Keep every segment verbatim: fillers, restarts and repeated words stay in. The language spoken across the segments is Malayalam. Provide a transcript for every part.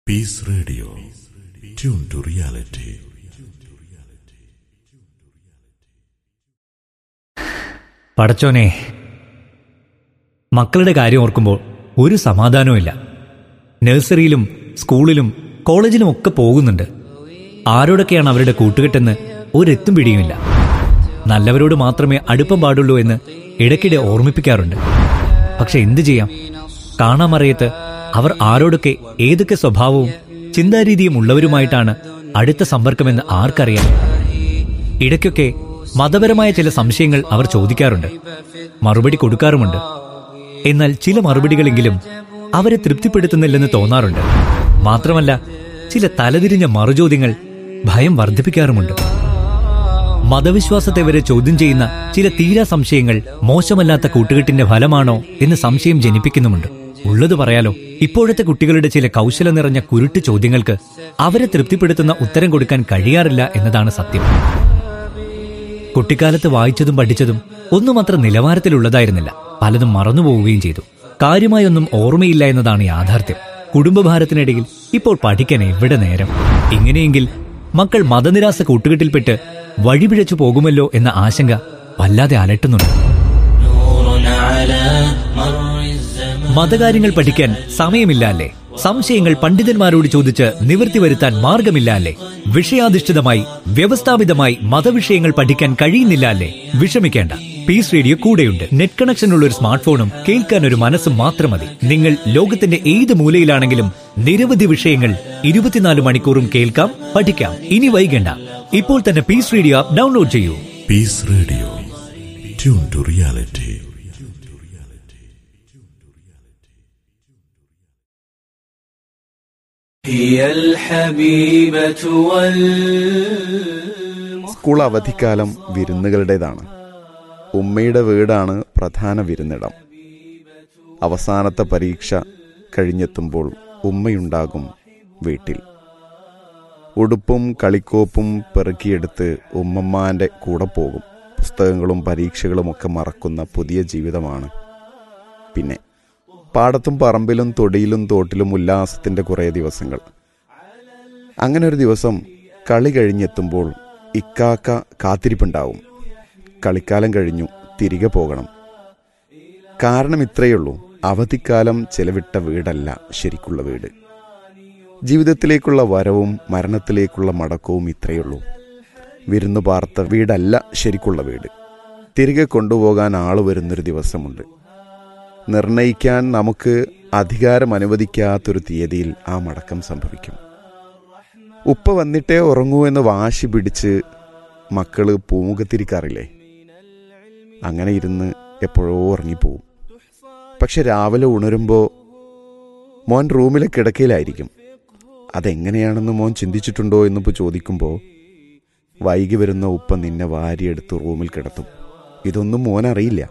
Peace Radio. Tune to reality. പടച്ചോനെ, മക്കളുടെ കാര്യം ഓർക്കുമ്പോൾ ഒരു സമാധാനവുമില്ല. നഴ്സറിയിലും സ്കൂളിലും കോളേജിലും ഒക്കെ പോകുന്നുണ്ട്. ആരോടൊക്കെയാണ് അവരുടെ കൂട്ടുകെട്ടെന്ന് ഒരെത്തും പിടിയുമില്ല. നല്ലവരോട് മാത്രമേ അടുപ്പം പാടുള്ളൂ എന്ന് ഇടയ്ക്കിടെ ഓർമ്മിപ്പിക്കാറുണ്ട്. പക്ഷെ എന്തു ചെയ്യാം? കാണാമറിയത്ത് അവർ ആരോടൊക്കെ ഏതൊക്കെ സ്വഭാവവും ചിന്താരീതിയും ഉള്ളവരുമായിട്ടാണ് അടുത്ത സമ്പർക്കമെന്ന് ആർക്കറിയാം? ഇടയ്ക്കൊക്കെ മതപരമായ ചില സംശയങ്ങൾ അവർ ചോദിക്കാറുണ്ട്, മറുപടി കൊടുക്കാറുമുണ്ട്. എന്നാൽ ചില മറുപടികളെങ്കിലും അവരെ തൃപ്തിപ്പെടുത്തുന്നില്ലെന്ന് തോന്നാറുണ്ട്. മാത്രമല്ല, ചില തലതിരിഞ്ഞ മറുചോദ്യങ്ങൾ ഭയം വർദ്ധിപ്പിക്കാറുമുണ്ട്. മതവിശ്വാസത്തെ വരെ ചോദ്യം ചെയ്യുന്ന ചില തീരാ സംശയങ്ങൾ മോശമല്ലാത്ത കൂട്ടുകെട്ടിന്റെ ഫലമാണോ എന്ന് സംശയം ജനിപ്പിക്കുന്നുമുണ്ട്. ഉള്ളത് പറയാലോ, ഇപ്പോഴത്തെ കുട്ടികളുടെ ചില കൗശലം നിറഞ്ഞ കുരുട്ട് ചോദ്യങ്ങൾക്ക് അവരെ തൃപ്തിപ്പെടുത്തുന്ന ഉത്തരം കൊടുക്കാൻ കഴിയാറില്ല എന്നതാണ് സത്യം. കുട്ടിക്കാലത്ത് വായിച്ചതും പഠിച്ചതും ഒന്നും അത്ര നിലവാരത്തിലുള്ളതായിരുന്നില്ല. പലതും മറന്നുപോവുകയും ചെയ്തു. കാര്യമായൊന്നും ഓർമ്മയില്ല എന്നതാണ് യാഥാർത്ഥ്യം. കുടുംബഭാരത്തിനിടയിൽ ഇപ്പോൾ പഠിക്കാൻ എവിടെ നേരം? ഇങ്ങനെയെങ്കിൽ മക്കൾ മതനിരാസ കൂട്ടുകെട്ടിൽപ്പെട്ട് വഴിപിഴച്ചു പോകുമല്ലോ എന്ന ആശങ്ക വല്ലാതെ അലട്ടുന്നുണ്ട്. മതകാര്യങ്ങൾ പഠിക്കാൻ സമയമില്ല അല്ലേ? സംശയങ്ങൾ പണ്ഡിതന്മാരോട് ചോദിച്ച് നിവൃത്തി വരുത്താൻ മാർഗമില്ല അല്ലേ? വിഷയാധിഷ്ഠിതമായി വ്യവസ്ഥാപിതമായി മതവിഷയങ്ങൾ പഠിക്കാൻ കഴിയുന്നില്ല അല്ലേ? വിഷമിക്കേണ്ട, പീസ് റേഡിയോ കൂടെയുണ്ട്. നെറ്റ് കണക്ഷൻ ഉള്ള ഒരു സ്മാർട്ട് ഫോണും കേൾക്കാൻ ഒരു മനസ്സും മാത്രം മതി. നിങ്ങൾ ലോകത്തിന്റെ ഏത് മൂലയിലാണെങ്കിലും നിരവധി വിഷയങ്ങൾ ഇരുപത്തിനാല് മണിക്കൂറും കേൾക്കാം, പഠിക്കാം. ഇനി വൈകേണ്ട, ഇപ്പോൾ തന്നെ പീസ് റേഡിയോ ആപ്പ് ഡൗൺലോഡ് ചെയ്യൂ. Peace Radio. Tune to reality. School അവധിക്കാലം വിരുന്നുകളുടേതാണ്. ഉമ്മയുടെ വീടാണ് പ്രധാന വിരുന്നിടം. അവസാനത്തെ പരീക്ഷ കഴിഞ്ഞെത്തുമ്പോൾ ഉമ്മയുണ്ടാകും വീട്ടിൽ. ഉടുപ്പും കളിക്കോപ്പും പെറുക്കിയെടുത്ത് ഉമ്മമ്മാൻ്റെ കൂടെ പോകും. പുസ്തകങ്ങളും പരീക്ഷകളുമൊക്കെ മറക്കുന്ന പുതിയ ജീവിതമാണ്. പിന്നെ പാടത്തും പറമ്പിലും തൊടിയിലും തോട്ടിലും ഉല്ലാസത്തിൻ്റെ കുറേ ദിവസങ്ങൾ. അങ്ങനെ ഒരു ദിവസം കളി കഴിഞ്ഞെത്തുമ്പോൾ ഇക്കാക്ക കാത്തിരിപ്പുണ്ടാവും. കളിക്കാലം കഴിഞ്ഞു, തിരികെ പോകണം. കാരണം ഇത്രയുള്ളൂ, അവധിക്കാലം ചെലവിട്ട വീടല്ല ശരിക്കുള്ള വീട്. ജീവിതത്തിലേക്കുള്ള വരവും മരണത്തിലേക്കുള്ള മടക്കവും ഇത്രയുള്ളൂ. വിരുന്നു പാർത്ത വീടല്ല ശരിക്കുള്ള വീട്. തിരികെ കൊണ്ടുപോകാൻ ആള് വരുന്നൊരു ദിവസമുണ്ട്. നിർണയിക്കാൻ നമുക്ക് അധികാരം അനുവദിക്കാത്തൊരു തീയതിയിൽ ആ മടക്കം സംഭവിക്കും. ഉപ്പ വന്നിട്ടേ ഉറങ്ങൂ എന്ന് വാശി പിടിച്ച് മക്കള് പൂമുഖത്തിരിക്കാറില്ലേ? അങ്ങനെ ഇരുന്ന് എപ്പോഴോ ഉറങ്ങിപ്പോവും. പക്ഷെ രാവിലെ ഉണരുമ്പോൾ മോൻ റൂമിലെ കിടക്കയിലായിരിക്കും. അതെങ്ങനെയാണെന്ന് മോൻ ചിന്തിച്ചിട്ടുണ്ടോ എന്നിപ്പോൾ ചോദിക്കുമ്പോൾ വൈകി വരുന്ന ഉപ്പ നിന്നെ വാരിയെടുത്ത് റൂമിൽ കിടത്തും. ഇതൊന്നും മോൻ അറിയില്ല.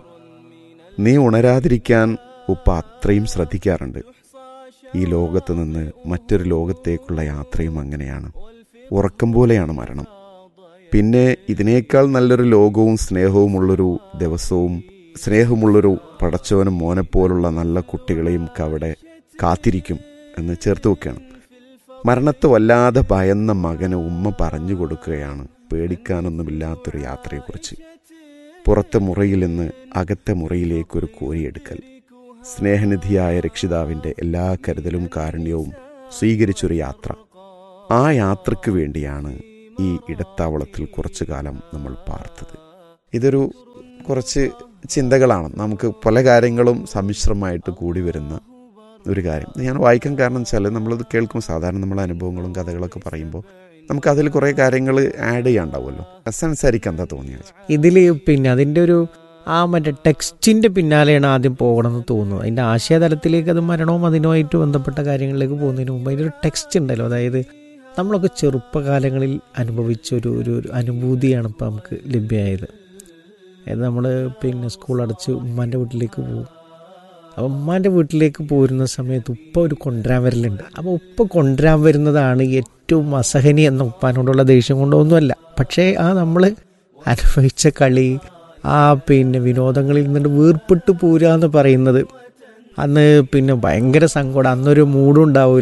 നീ ഉണരാതിരിക്കാൻ ഉപ്പ അത്രയും ശ്രദ്ധിക്കാറുണ്ട്. ഈ ലോകത്ത് നിന്ന് മറ്റൊരു ലോകത്തേക്കുള്ള യാത്രയും അങ്ങനെയാണ്. ഉറക്കം പോലെയാണ് മരണം. പിന്നെ ഇതിനേക്കാൾ നല്ലൊരു ലോകവും സ്നേഹവുമുള്ളൊരു ദിവസവും സ്നേഹമുള്ളൊരു പടച്ചവനും മോനെപ്പോലുള്ള നല്ല കുട്ടികളെയും അവിടെ കാത്തിരിക്കും എന്ന് ചേർത്ത് വെക്കണം. മരണത്തെ വല്ലാതെ ഭയന്ന മകന് ഉമ്മ പറഞ്ഞു കൊടുക്കുകയാണ് പേടിക്കാനൊന്നുമില്ലാത്തൊരു യാത്രയെക്കുറിച്ച്. പുറത്തെ മുറിയിൽ നിന്ന് അകത്തെ മുറിയിലേക്കൊരു കോരിയെടുക്കൽ. സ്നേഹനിധിയായ രക്ഷിതാവിൻ്റെ എല്ലാ കരുതലും കാരുണ്യവും സ്വീകരിച്ചൊരു യാത്ര. ആ യാത്രയ്ക്ക് വേണ്ടിയാണ് ഈ ഇടത്താവളത്തിൽ കുറച്ചു കാലം നമ്മൾ പാർത്തത്. ഇതൊരു കുറച്ച് ചിന്തകളാണ്. നമുക്ക് പല കാര്യങ്ങളും സമ്മിശ്രമായിട്ട് കൂടി വരുന്ന ഒരു കാര്യം. ഞാൻ വായിക്കാൻ കാരണം വെച്ചാൽ നമ്മളത് കേൾക്കും. സാധാരണ നമ്മളെ അനുഭവങ്ങളും കഥകളൊക്കെ പറയുമ്പോൾ നമുക്ക് അതിൽ കുറേ കാര്യങ്ങൾ ആഡ് ചെയ്യാണ്ടാവുമല്ലോ. സംസാരിക്കാൻ എന്താ തോന്നിയത് ഇതിൽ? പിന്നെ അതിൻ്റെ ഒരു ആ മറ്റേ ടെക്സ്റ്റിൻ്റെ പിന്നാലെയാണ് ആദ്യം പോകണമെന്ന് തോന്നുന്നത്. അതിൻ്റെ ആശയതലത്തിലേക്ക് അത് മരണവും അതിനുമായിട്ട് ബന്ധപ്പെട്ട കാര്യങ്ങളിലേക്ക് പോകുന്നതിന് മുമ്പ് അതിൻ്റെ ഒരു ടെക്സ്റ്റ് ഉണ്ടല്ലോ. അതായത് നമ്മളൊക്കെ ചെറുപ്പകാലങ്ങളിൽ അനുഭവിച്ചൊരു ഒരു അനുഭൂതിയാണ് ഇപ്പോൾ നമുക്ക് ലഭ്യമായത്. അതായത് നമ്മൾ പിന്നെ സ്കൂൾ അടച്ച് ഉമ്മാൻ്റെ വീട്ടിലേക്ക് പോകും. അപ്പോൾ ഉമ്മാൻ്റെ വീട്ടിലേക്ക് പോരുന്ന സമയത്ത് ഉപ്പ ഒരു കൊണ്ടുവരാൻ വരലുണ്ട്. അപ്പോൾ ഉപ്പ കൊണ്ടുവരാൻ വരുന്നതാണ് ഏറ്റവും അസഹനി എന്ന ഉപ്പാനോടുള്ള ദേഷ്യം കൊണ്ടൊന്നുമല്ല. പക്ഷേ ആ നമ്മൾ അനുഭവിച്ച കളി, ആ പിന്നെ വിനോദങ്ങളിൽ നിന്നിട്ട് വീർപ്പിട്ട് പോരുക എന്ന് പറയുന്നത് അന്ന് പിന്നെ ഭയങ്കര സങ്കടം. അന്നൊരു മൂഡും ഉണ്ടാവില്ല.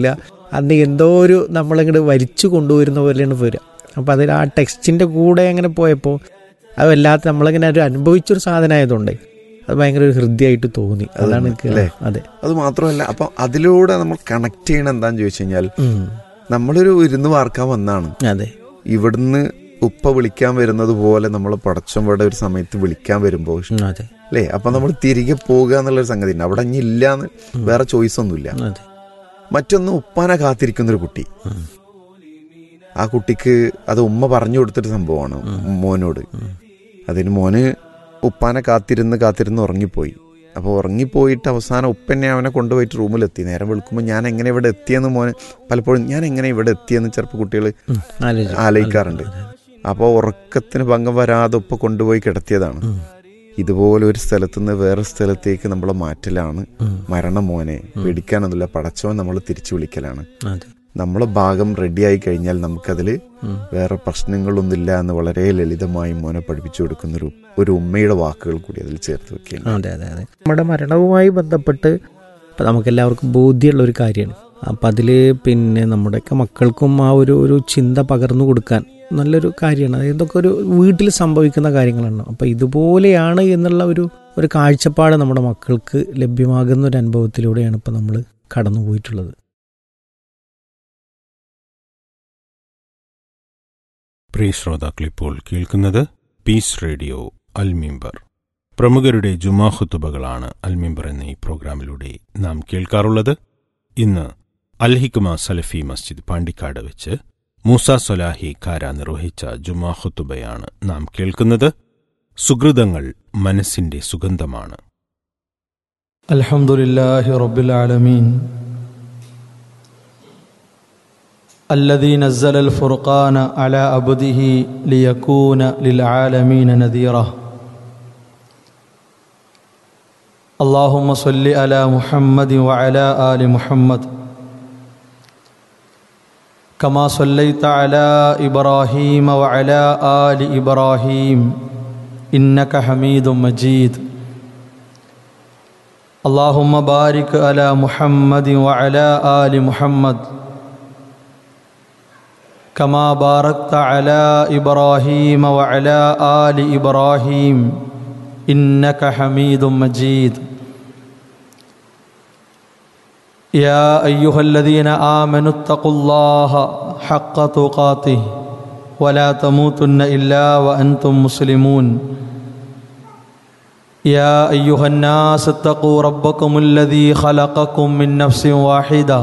അന്ന് എന്തോ ഒരു നമ്മളിങ്ങോട്ട് വലിച്ചു കൊണ്ടുവരുന്ന പോലെയാണ് വരിക. അപ്പോൾ അതിൽ ആ ടെക്സ്റ്റിൻ്റെ കൂടെ അങ്ങനെ പോയപ്പോൾ അത് വല്ലാത്ത നമ്മളിങ്ങനെ ഒരു അനുഭവിച്ചൊരു സാധനമായതുകൊണ്ട് അത് ഭയങ്കര ഒരു ഹൃദ്യമായിട്ട് തോന്നി. അതാണ് അല്ലേ? അതെ. അത് മാത്രമല്ല, അപ്പം അതിലൂടെ നമ്മൾ കണക്ട് ചെയ്യണം എന്താന്ന് ചോദിച്ചു കഴിഞ്ഞാൽ, നമ്മളൊരു ഇരുന്ന് വാർക്കാൻ വന്നാണ്. അതെ. ഇവിടുന്ന് ഉപ്പ വിളിക്കാൻ വരുന്നത് പോലെ നമ്മൾ പടച്ചവടെ ഒരു സമയത്ത് വിളിക്കാൻ വരുമ്പോൾ അല്ലേ, അപ്പൊ നമ്മൾ തിരികെ പോകുക എന്നുള്ളൊരു സംഗതി ഉണ്ട്. അവിടെ ഇനി ഇല്ലാന്ന് വേറെ ചോയ്സ് ഒന്നുമില്ല. മറ്റൊന്ന്, ഉപ്പാനെ കാത്തിരിക്കുന്നൊരു കുട്ടി, ആ കുട്ടിക്ക് അത് ഉമ്മ പറഞ്ഞു കൊടുത്തൊരു സംഭവമാണ് മോനോട്. അതിന് മോന് ഉപ്പാനെ കാത്തിരുന്ന് കാത്തിരുന്ന് ഉറങ്ങിപ്പോയി. അപ്പോൾ ഉറങ്ങിപ്പോയിട്ട് അവസാനം ഉപ്പന്നെ അവനെ കൊണ്ടുപോയിട്ട് റൂമിലെത്തി. നേരം വിളിക്കുമ്പോൾ ഞാൻ എങ്ങനെ ഇവിടെ എത്തിയെന്ന് മോന് പലപ്പോഴും ഞാൻ എങ്ങനെ ഇവിടെ എത്തിയെന്ന് ചിലപ്പോൾ കുട്ടികൾ ആലോചിക്കാറുണ്ട്. അപ്പോൾ ഉറക്കത്തിന് ഭംഗം വരാതെ ഉപ്പ കൊണ്ടുപോയി കിടത്തിയതാണ്. ഇതുപോലെ ഒരു സ്ഥലത്തു നിന്ന് വേറെ സ്ഥലത്തേക്ക് നമ്മളെ മാറ്റലാണ് മരണം. മോനെ പേടിക്കാനൊന്നുമില്ല, പടച്ചവൻ നമ്മൾ തിരിച്ചു വിളിക്കലാണ്. നമ്മളെ ഭാഗം റെഡിയായി കഴിഞ്ഞാൽ നമുക്കതിൽ വേറെ പ്രശ്നങ്ങളൊന്നുമില്ല എന്ന് വളരെ ലളിതമായി മോനെ പഠിപ്പിച്ചു കൊടുക്കുന്നൊരു ഒരു ഉമ്മയുടെ വാക്കുകൾ കൂടി അതിൽ ചേർത്ത് വെക്കുകയാണ്. അതെ അതെ അതെ നമ്മുടെ മരണവുമായി ബന്ധപ്പെട്ട് ഇപ്പം നമുക്കെല്ലാവർക്കും ബോധ്യമുള്ള ഒരു കാര്യമാണ്. അപ്പം അതിൽ പിന്നെ നമ്മുടെയൊക്കെ മക്കൾക്കും ആ ഒരു ഒരു ചിന്ത പകർന്നു കൊടുക്കാൻ നല്ലൊരു കാര്യമാണ്. ഇതൊക്കെ ഒരു വീട്ടിൽ സംഭവിക്കുന്ന കാര്യങ്ങളാണ്. അപ്പം ഇതുപോലെയാണ് എന്നുള്ള ഒരു ഒരു കാഴ്ചപ്പാട് നമ്മുടെ മക്കൾക്ക് ലഭ്യമാകുന്ന ഒരു അനുഭവത്തിലൂടെയാണ് ഇപ്പം നമ്മൾ കടന്നു പോയിട്ടുള്ളത്. പ്രിയ ശ്രോതാക്കളിപ്പോൾ കേൾക്കുന്നത് പീസ് റേഡിയോ അൽമിമ്പർ. പ്രമുഖരുടെ ജുമാ ഖുതുബകളാണ് അൽമിമ്പർ എന്ന ഈ പ്രോഗ്രാമിലൂടെ നാം കേൾക്കാറുള്ളത്. ഇന്ന് അൽഹിക്മ സലഫി മസ്ജിദ് പാണ്ടിക്കാട് വെച്ച് മൂസ സൊലാഹി കാര നിർവഹിച്ച ജുമാ ഖുതുബയാണ് നാം കേൾക്കുന്നത്. സുഹൃതങ്ങൾ മനസ്സിന്റെ സുഗന്ധമാണ്. അൽഹംദുലില്ലാഹി റബ്ബിൽ ആലമീൻ الذي نزل الفرقان على عبده ليكون للعالمين نذيرا. اللهم صل على محمد وعلى آل محمد كما صليت على إبراهيم وعلى آل إبراهيم إنك حميد مجيد. اللهم بارك على محمد وعلى آل محمد كما باركت على إبراهيم وعلى آل إبراهيم إنك حميد مجيد. يا أيها الذين آمنوا اتقوا الله حق تقاته ولا تموتن إلا وأنتم مسلمون. يا أيها الناس اتقوا ربكم الذي خلقكم من نفس واحدة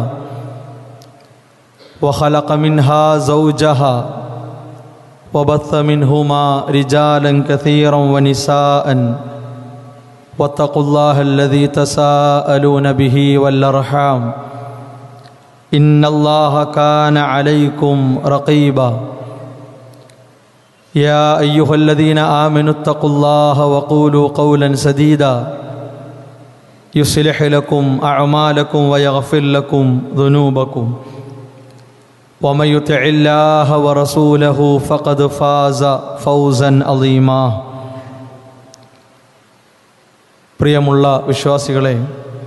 وخلق منها زوجها وبث منهما رجالا كثيرا ونساء واتقوا الله الذي تساءلون به والأرحام إن الله كان عليكم رقيبا. يا أيها الذين آمنوا اتقوا الله وقولوا قولا سديدا يصلح لكم أعمالكم ويغفر لكم ذنوبكم ومن يطع الله ورسوله فقد فاز فوزا عظيما. പ്രിയമുള്ള വിശ്വാസികളെ,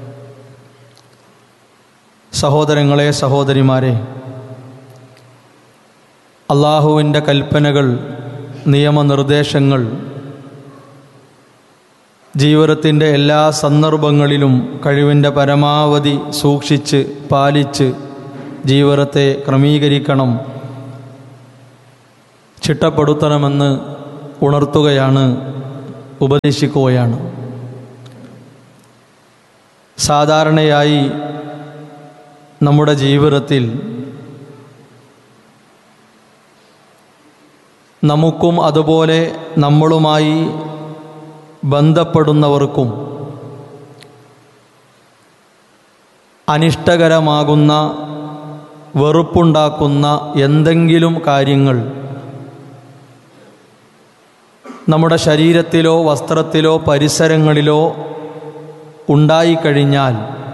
സഹോദരങ്ങളെ, സഹോദരിമാരെ, അള്ളാഹുവിൻ്റെ കൽപ്പനകൾ, നിയമനിർദ്ദേശങ്ങൾ ജീവിതത്തിൻ്റെ എല്ലാ സന്ദർഭങ്ങളിലും കഴിവിൻ്റെ പരമാവധി സൂക്ഷിച്ച് പാലിച്ച് ജീവിതത്തെ ക്രമീകരിക്കണം, ചിട്ടപ്പെടുത്തണമെന്ന് ഉണർത്തുകയാണ്, ഉപദേശിക്കുകയാണ്. സാധാരണയായി നമ്മുടെ ജീവിതത്തിൽ നമുക്കും അതുപോലെ നമ്മളുമായി ബന്ധപ്പെടുന്നവർക്കും അനിഷ്ടകരമാകുന്ന, വെറുപ്പുണ്ടാക്കുന്ന എന്തെങ്കിലും കാര്യങ്ങൾ നമ്മുടെ ശരീരത്തിലോ വസ്ത്രത്തിലോ പരിസരങ്ങളിലോ ഉണ്ടായിക്കഴിഞ്ഞാൽ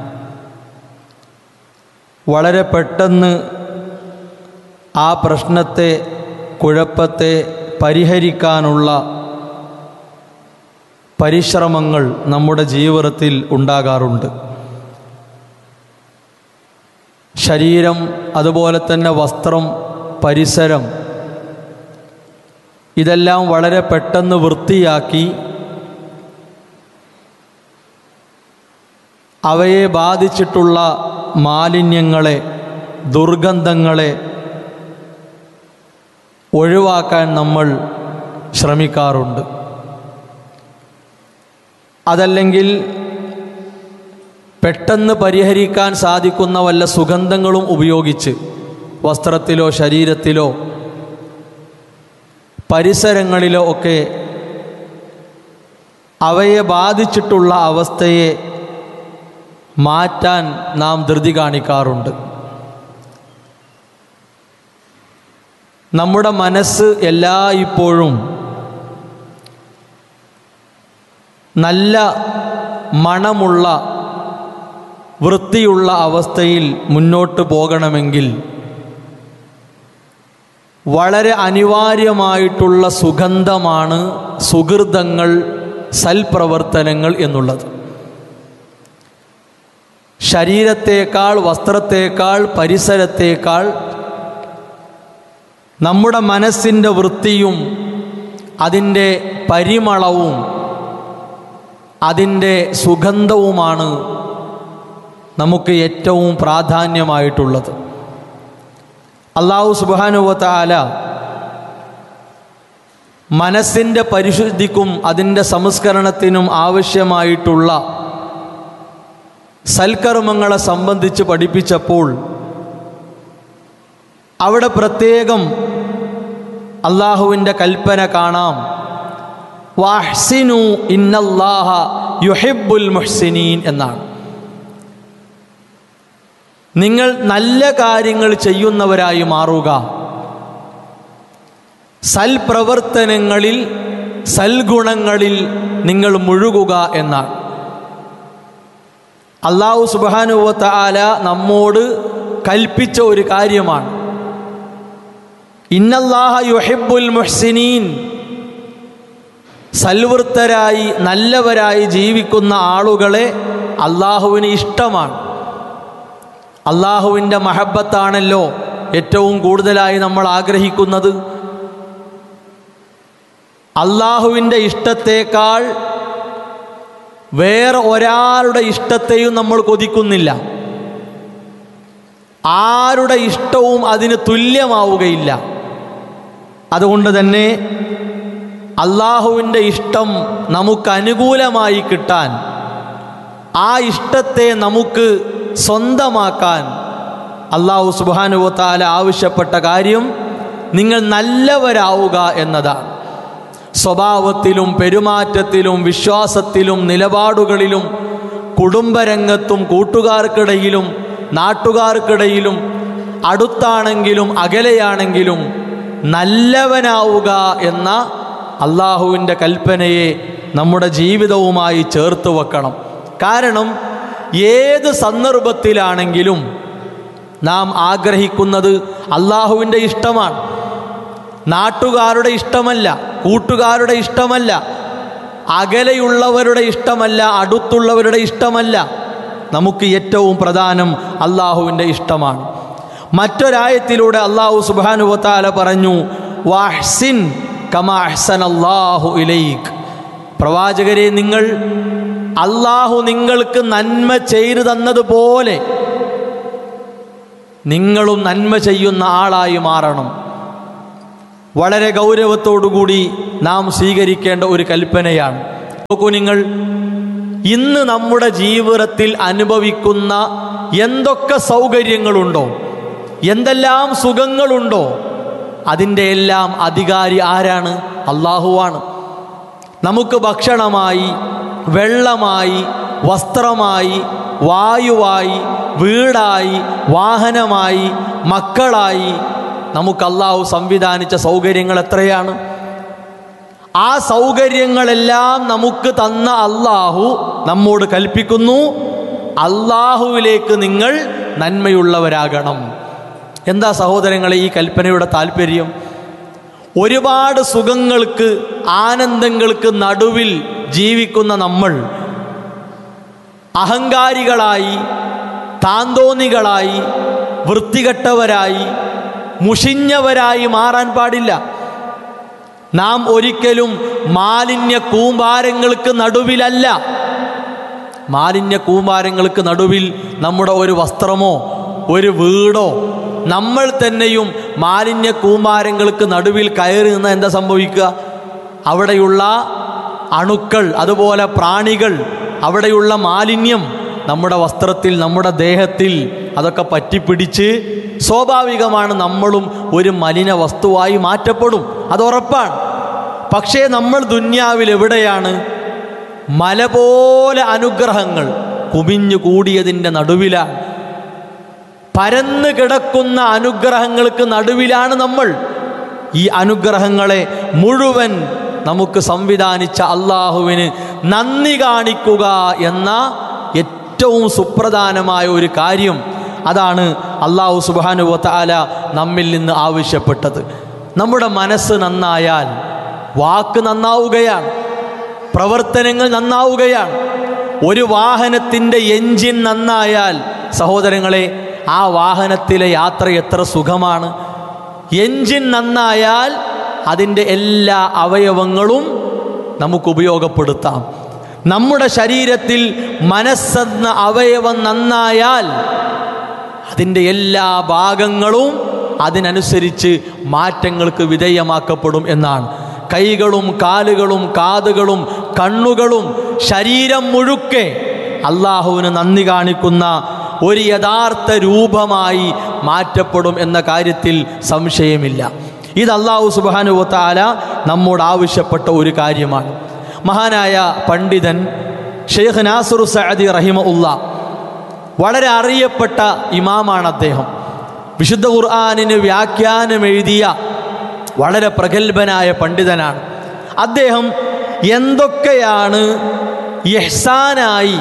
വളരെ പെട്ടെന്ന് ആ പ്രശ്നത്തെ, കുഴപ്പത്തെ പരിഹരിക്കാനുള്ള പരിശ്രമങ്ങൾ നമ്മുടെ ജീവിതത്തിൽ ഉണ്ടാകാറുണ്ട്. ശരീരം, അതുപോലെ തന്നെ വസ്ത്രം, പരിസരം, ഇതെല്ലാം വളരെ പെട്ടെന്ന് വൃത്തിയാക്കി അവയെ ബാധിച്ചിട്ടുള്ള മാലിന്യങ്ങളെ, ദുർഗന്ധങ്ങളെ ഒഴിവാക്കാൻ നമ്മൾ ശ്രമിക്കാറുണ്ട്. അതല്ലെങ്കിൽ പെട്ടെന്ന് പരിഹരിക്കാൻ സാധിക്കുന്ന വല്ല സുഗന്ധങ്ങളും ഉപയോഗിച്ച് വസ്ത്രത്തിലോ ശരീരത്തിലോ പരിസരങ്ങളിലോ ഒക്കെ അവയെ ബാധിച്ചിട്ടുള്ള അവസ്ഥയെ മാറ്റാൻ നാം ധൃതി കാണിക്കാറുണ്ട്. നമ്മുടെ മനസ്സ് എല്ലായ്പ്പോഴും നല്ല മണമുള്ള വൃത്തിയുള്ള അവസ്ഥയിൽ മുന്നോട്ട് പോകണമെങ്കിൽ വളരെ അനിവാര്യമായിട്ടുള്ള സുഗന്ധമാണ് സുഹൃതങ്ങൾ, സൽപ്രവർത്തനങ്ങൾ എന്നുള്ളത്. ശരീരത്തേക്കാൾ, വസ്ത്രത്തേക്കാൾ, പരിസരത്തേക്കാൾ നമ്മുടെ മനസ്സിൻ്റെ വൃത്തിയും അതിൻ്റെ പരിമളവും അതിൻ്റെ സുഗന്ധവുമാണ് നമുക്ക് ഏറ്റവും പ്രാധാന്യമായിട്ടുള്ളത്. അല്ലാഹു സുബ്ഹാനഹു വ തആല മനസ്സിൻ്റെ പരിശുദ്ധിക്കും അതിൻ്റെ സംസ്കരണത്തിനും ആവശ്യമായിട്ടുള്ള സൽക്കർമ്മങ്ങളെ സംബന്ധിച്ച് പഠിപ്പിച്ചപ്പോൾ അവിടെ പ്രത്യേകം അള്ളാഹുവിൻ്റെ കൽപ്പന കാണാം. വഹ്സിനു ഇന്നല്ലാഹ യുഹിബ്ബുൽ മുഹ്സിനീൻ എന്നാണ്. നിങ്ങൾ നല്ല കാര്യങ്ങൾ ചെയ്യുന്നവരായി മാറുക, സൽപ്രവർത്തനങ്ങളിൽ, സൽഗുണങ്ങളിൽ നിങ്ങൾ മുഴുകുക എന്നാണ്. അല്ലാഹു സുബ്ഹാനഹു വ തആല നമ്മോട് കൽപ്പിച്ച ഒരു കാര്യമാണ്. ഇന്നല്ലാഹ യുഹിബ്ബുൽ മുഹ്സിനീൻ, സൽവൃത്തരായി നല്ലവരായി ജീവിക്കുന്ന ആളുകളെ അള്ളാഹുവിന് ഇഷ്ടമാണ്. അള്ളാഹുവിൻ്റെ മഹബത്താണല്ലോ ഏറ്റവും കൂടുതലായി നമ്മൾ ആഗ്രഹിക്കുന്നത്. അള്ളാഹുവിൻ്റെ ഇഷ്ടത്തേക്കാൾ വേറെ ഒരാളുടെ ഇഷ്ടത്തെയും നമ്മൾ കൊതിക്കുന്നില്ല. ആരുടെ ഇഷ്ടവും അതിന് തുല്യമാവുകയില്ല. അതുകൊണ്ട് തന്നെ അള്ളാഹുവിൻ്റെ ഇഷ്ടം നമുക്ക് അനുകൂലമായി കിട്ടാൻ, ആ ഇഷ്ടത്തെ നമുക്ക് സ്വന്തമാക്കാൻ അല്ലാഹു സുബ്ഹാനഹു വ തആല ആവശ്യപ്പെട്ട കാര്യം നിങ്ങൾ നല്ലവരാവുക എന്നതാണ്. സ്വഭാവത്തിലും പെരുമാറ്റത്തിലും വിശ്വാസത്തിലും നിലപാടുകളിലും കുടുംബരംഗത്തും കൂട്ടുകാർക്കിടയിലും നാട്ടുകാർക്കിടയിലും അടുത്താണെങ്കിലും അകലെയാണെങ്കിലും നല്ലവനാവുക എന്ന അള്ളാഹുവിൻ്റെ കൽപ്പനയെ നമ്മുടെ ജീവിതവുമായി ചേർത്ത് വെക്കണം. കാരണം ഏത് സന്ദർഭത്തിലാണെങ്കിലും നാം ആഗ്രഹിക്കുന്നത് അള്ളാഹുവിൻ്റെ ഇഷ്ടമാണ്, നാട്ടുകാരുടെ ഇഷ്ടമല്ല, കൂട്ടുകാരുടെ ഇഷ്ടമല്ല, അകലെയുള്ളവരുടെ ഇഷ്ടമല്ല, അടുത്തുള്ളവരുടെ ഇഷ്ടമല്ല. നമുക്ക് ഏറ്റവും പ്രധാനം അള്ളാഹുവിൻ്റെ ഇഷ്ടമാണ്. മറ്റൊരായത്തിലൂടെ അല്ലാഹു സുബ്ഹാനഹു വ തആല പറഞ്ഞു, വഹ്സിൻ കമാ അഹ്സനല്ലാഹു ഇലൈക്. പ്രവാചകരെ, നിങ്ങൾ അള്ളാഹു നിങ്ങൾക്ക് നന്മ ചെയ്തു തന്നതുപോലെ നിങ്ങളും നന്മ ചെയ്യുന്ന ആളായി മാറണം. വളരെ ഗൗരവത്തോടുകൂടി നാം സ്വീകരിക്കേണ്ട ഒരു കൽപ്പനയാണ്. നോക്കൂ, നിങ്ങൾ ഇന്ന് നമ്മുടെ ജീവിതത്തിൽ അനുഭവിക്കുന്ന എന്തൊക്കെ സൗകര്യങ്ങളുണ്ടോ, എന്തെല്ലാം സുഖങ്ങളുണ്ടോ, അതിൻ്റെ എല്ലാം അധികാരി ആരാണ്? അള്ളാഹുവാണ്. നമുക്ക് ഭക്ഷണമായി, വെള്ളമായി, വസ്ത്രമായി, വായുവായി, വീടായി, വാഹനമായി, മക്കളായി നമുക്ക് അള്ളാഹു സംവിധാനിച്ച സൗകര്യങ്ങൾ എത്രയാണ്? ആ സൗകര്യങ്ങളെല്ലാം നമുക്ക് തന്ന അള്ളാഹു നമ്മോട് കൽപ്പിക്കുന്നു, അള്ളാഹുവിലേക്ക് നിങ്ങൾ നന്മയുള്ളവരാകണം. എന്താ സഹോദരങ്ങളെ ഈ കൽപ്പനയുടെ താല്പര്യം? ഒരുപാട് സുഖങ്ങൾക്ക്, ആനന്ദങ്ങൾക്ക് നടുവിൽ ജീവിക്കുന്ന നമ്മൾ അഹങ്കാരികളായി, താന്തോന്നികളായി, വൃത്തികെട്ടവരായി മുഷിഞ്ഞവരായി മാറാൻ പാടില്ല. നാം ഒരിക്കലും മാലിന്യ കൂമ്പാരങ്ങൾക്ക് നടുവിലല്ല. മാലിന്യ കൂമ്പാരങ്ങൾക്ക് നടുവിൽ നമ്മുടെ ഒരു വസ്ത്രമോ ഒരു വീടോ, നമ്മൾ തന്നെയും മാലിന്യ കൂമ്പാരങ്ങൾക്ക് നടുവിൽ കയറി നിന്ന് എന്താ സംഭവിക്കുക? അവിടെയുള്ള അണുക്കൾ, അതുപോലെ പ്രാണികൾ, അവിടെയുള്ള മാലിന്യം നമ്മുടെ വസ്ത്രത്തിൽ, നമ്മുടെ ദേഹത്തിൽ അതൊക്കെ പറ്റിപ്പിടിച്ച് സ്വാഭാവികമാണ് നമ്മളും ഒരു മലിന വസ്തുവായി മാറ്റപ്പെടും. അതുറപ്പാണ്. പക്ഷേ നമ്മൾ ദുന്യാവിൽ എവിടെയാണ്? മല പോലെ അനുഗ്രഹങ്ങൾ കുമിഞ്ഞു കൂടിയതിൻ്റെ നടുവിലാണ്. പരന്നു കിടക്കുന്ന അനുഗ്രഹങ്ങൾക്ക് നടുവിലാണ് നമ്മൾ. ഈ അനുഗ്രഹങ്ങളെ മുഴുവൻ നമുക്ക് സംവിധാനിച്ച അള്ളാഹുവിന് നന്ദി കാണിക്കുക എന്ന ഏറ്റവും സുപ്രധാനമായ ഒരു കാര്യം, അതാണ് അള്ളാഹു സുബ്ഹാനഹു വ തആല നമ്മിൽ നിന്ന് ആവശ്യപ്പെട്ടത്. നമ്മുടെ മനസ്സ് നന്നായാൽ വാക്ക് നന്നാവുകയാണ്, പ്രവർത്തനങ്ങൾ നന്നാവുകയാണ്. ഒരു വാഹനത്തിൻ്റെ എൻജിൻ നന്നായാൽ സഹോദരങ്ങളെ, ആ വാഹനത്തിലെ യാത്ര എത്ര സുഖമാണ്. എൻജിൻ നന്നായാൽ അതിൻ്റെ എല്ലാ അവയവങ്ങളും നമുക്ക് ഉപയോഗപ്പെടുത്താം. നമ്മുടെ ശരീരത്തിൽ മനസ്സെന്ന അവയവം നന്നായാൽ അതിൻ്റെ എല്ലാ ഭാഗങ്ങളും അതിനനുസരിച്ച് മാറ്റങ്ങൾക്ക് വിധേയമാക്കപ്പെടും എന്നാണ്. കൈകളും കാലുകളും കാതുകളും കണ്ണുകളും ശരീരം മുഴുക്കെ അള്ളാഹുവിന് നന്ദി കാണിക്കുന്ന ഒരു യഥാർത്ഥ രൂപമായി മാറ്റപ്പെടും എന്ന കാര്യത്തിൽ സംശയമില്ല. ഇത് അല്ലാഹു സുബ്ഹാനഹു വ തആല നമ്മോട് ആവശ്യപ്പെട്ട ഒരു കാര്യമാണ്. മഹാനായ പണ്ഡിതൻ ഷെയ്ഖ് നാസിറു സഅദി റഹിമഹുല്ലാ, വളരെ അറിയപ്പെട്ട ഇമാമാണ് അദ്ദേഹം. വിശുദ്ധ ഖുർആനിന് വ്യാഖ്യാനം എഴുതിയ വളരെ പ്രഗത്ഭനായ പണ്ഡിതനാണ് അദ്ദേഹം. എന്തൊക്കെയാണ് ഇഹ്സാനായി,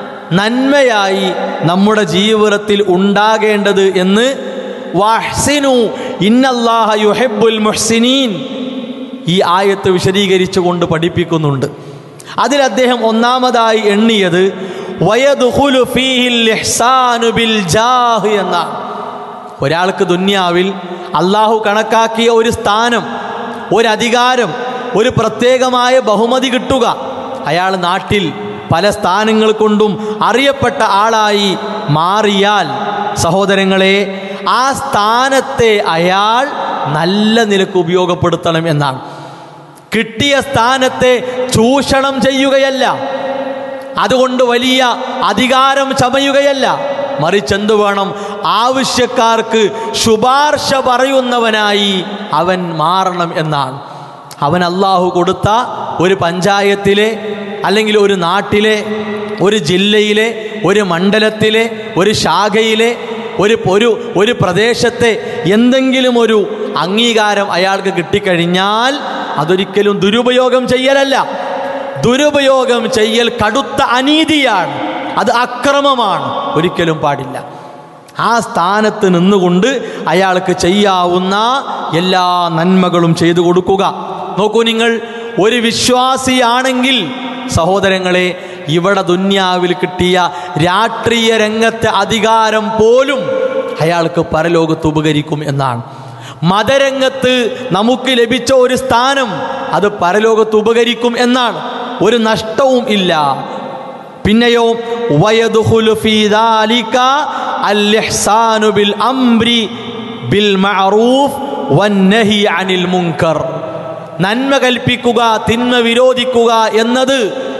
നന്മയായി നമ്മുടെ ജീവിതത്തിൽ ഉണ്ടാകേണ്ടത് എന്ന് വഹ്സിനു ഇന്നല്ലാഹ യുഹിബ്ബുൽ മുഹ്സിനീൻ ഈ ആയത്ത് വിശദീകരിച്ചു കൊണ്ട് പഠിപ്പിക്കുന്നുണ്ട്. അതിൽ അദ്ദേഹം ഒന്നാമതായി എണ്ണിയത് വയദ്ഖുലു ഫീഹിൽ ഇഹ്സാനു ബിൽ ജാഹ് എന്നാണ്. ഒരാൾക്ക് ദുന്യാവിൽ അള്ളാഹു കണക്കാക്കിയ ഒരു സ്ഥാനം, ഒരധികാരം, ഒരു പ്രത്യേകമായ ബഹുമതി കിട്ടുക, അയാൾ നാട്ടിൽ പല സ്ഥാനങ്ങൾ കൊണ്ടും അറിയപ്പെട്ട ആളായി മാറിയാൽ സഹോദരങ്ങളെ, ആ സ്ഥാനത്തെ അയാൾ നല്ല നിലക്ക് ഉപയോഗപ്പെടുത്തണം എന്നാണ്. കിട്ടിയ സ്ഥാനത്തെ ചൂഷണം ചെയ്യുകയല്ല, അതുകൊണ്ട് വലിയ അധികാരം ചമയുകയല്ല, മറിച്ച് എന്തു വേണം? ആവശ്യക്കാർക്ക് ശുപാർശ പറയുന്നവനായി അവൻ മാറണം എന്നാണ്. അവൻ അള്ളാഹു കൊടുത്ത ഒരു പഞ്ചായത്തിലെ, അല്ലെങ്കിൽ ഒരു നാട്ടിലെ, ഒരു ജില്ലയിലെ, ഒരു മണ്ഡലത്തിലെ, ഒരു ശാഖയിലെ, ഒരു ഒരു ഒരു പ്രദേശത്തെ എന്തെങ്കിലും ഒരു അംഗീകാരം അയാൾക്ക് കിട്ടിക്കഴിഞ്ഞാൽ അതൊരിക്കലും ദുരുപയോഗം ചെയ്യലല്ല. ദുരുപയോഗം ചെയ്യൽ കടുത്ത അനീതിയാണ്, അത് അക്രമമാണ്, ഒരിക്കലും പാടില്ല. ആ സ്ഥാനത്ത് നിന്നുകൊണ്ട് അയാൾക്ക് ചെയ്യാവുന്ന എല്ലാ നന്മകളും ചെയ്തു കൊടുക്കുക. നോക്കൂ, നിങ്ങൾ ഒരു വിശ്വാസിയാണെങ്കിൽ സഹോദരങ്ങളെ, ഇവിടെ ദുന്യാവിൽ കിട്ടിയ രാഷ്ട്രീയ രംഗത്തെ അധികാരം പോലും അയാൾക്ക് പരലോകത്ത് ഉപകരിക്കും എന്നാണ്. മതരംഗത്ത് നമുക്ക് ലഭിച്ച ഒരു സ്ഥാനം അത് പരലോകത്ത് ഉപകരിക്കും എന്നാണ്, ഒരു നഷ്ടവും ഇല്ല. പിന്നെയോ വയദ്ഖുലു ഫീ ദാലിക അൽ ഇഹ്സാനു ബിൽ അംരി ബിൽ മഅറൂഫ് വന്നഹി അനിൽ മുൻകർ. നന്മ കൽപ്പിക്കുക, തിന്മ വിരോധിക്കുക എന്നത്